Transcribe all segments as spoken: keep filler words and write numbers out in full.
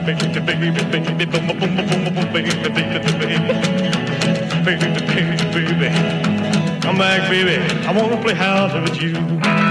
Baby, baby, baby, baby, boom, boom, boom, boom, boom, baby, baby, baby, baby, baby, baby, come back, baby. I want to play house with you.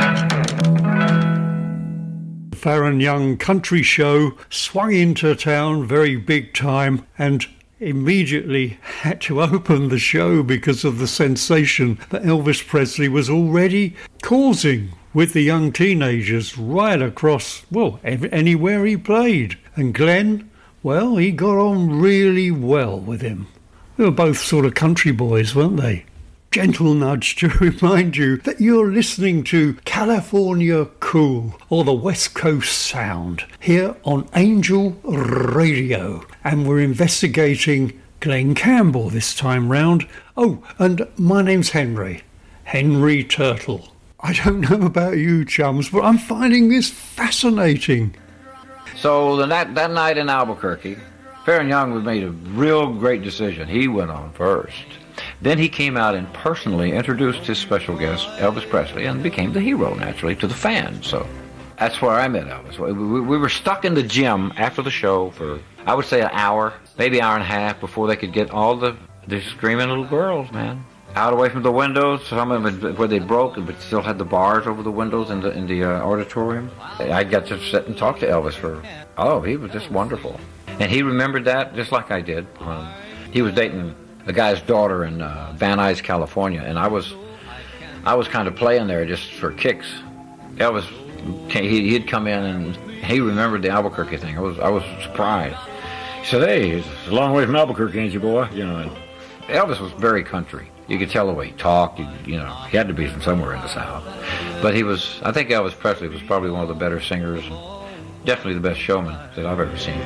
Faron Young country show swung into town very big time and immediately had to open the show because of the sensation that Elvis Presley was already causing with the young teenagers right across, well, anywhere he played. And Glenn, well, he got on really well with him. They were both sort of country boys, weren't they? Gentle nudge to remind you that you're listening to California Cool, or the West Coast Sound, here on Angel Radio. And we're investigating Glen Campbell this time round. Oh, and my name's Henry. Henry Turtle. I don't know about you, chums, but I'm finding this fascinating. So the, that, that night in Albuquerque, Faron Young made a real great decision. He went on first. Then he came out and personally introduced his special guest, Elvis Presley, and became the hero, naturally, to the fans. So that's where I met Elvis. We, we were stuck in the gym after the show for, I would say, an hour, maybe an hour and a half, before they could get all the, the screaming little girls, man, out away from the windows. Some of them where they broke, but still had the bars over the windows in the in the uh, auditorium. I got to sit and talk to Elvis for, oh, he was just wonderful. And he remembered that just like I did. Um, he was dating the guy's daughter in uh, Van Nuys, California, and I was I was kind of playing there just for kicks. Elvis, he, he'd come in and he remembered the Albuquerque thing. I was I was surprised. He said, "Hey, it's a long way from Albuquerque, ain't you, boy?" You know. And Elvis was very country. You could tell the way he talked. You, you know, he had to be from somewhere in the South. But he was. I think Elvis Presley was probably one of the better singers, and definitely the best showman that I've ever seen.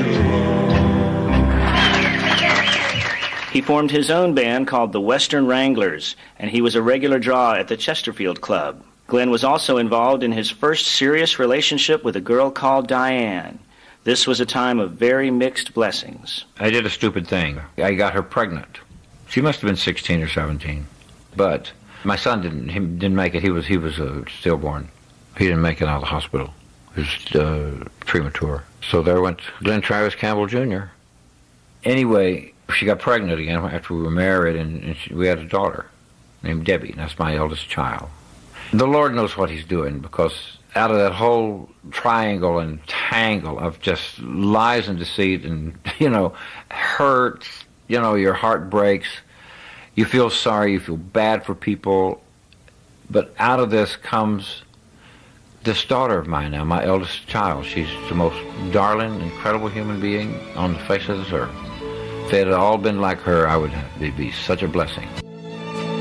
He formed his own band called the Western Wranglers, and he was a regular draw at the Chesterfield Club. Glenn was also involved in his first serious relationship with a girl called Diane. This was a time of very mixed blessings. I did a stupid thing. I got her pregnant. She must have been sixteen or seventeen. But my son didn't he didn't make it. He was he was uh, stillborn. He didn't make it out of the hospital. He was uh, premature. So there went Glenn Travis Campbell Junior Anyway, she got pregnant again after we were married, and, and she, we had a daughter named Debbie, and that's my eldest child. The Lord knows what he's doing, because out of that whole triangle and tangle of just lies and deceit and, you know, hurt, you know, your heart breaks, you feel sorry, you feel bad for people, but out of this comes this daughter of mine now, my eldest child. She's the most darling, incredible human being on the face of this earth. If it had all been like her, I would it'd be such a blessing.